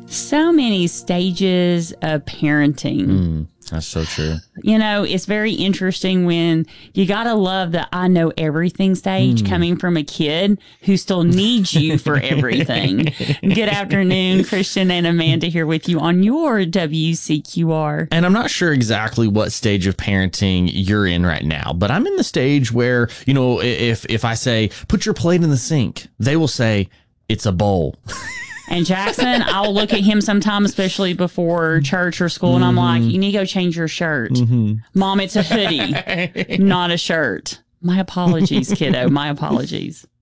So many stages of parenting. That's so true. You know, it's very interesting when you got to love the I know everything stage coming from a kid who still needs you for everything. Good afternoon, Christian and Amanda here with you on your WCQR. And I'm not sure exactly what stage of parenting you're in right now, but I'm in the stage where, you know, if I say, put your plate in the sink, they will say, it's a bowl. And Jackson, I'll look at him sometime, especially before church or school, and I'm like, you need to go change your shirt. Mom, it's a hoodie, not a shirt. My apologies, kiddo. My apologies.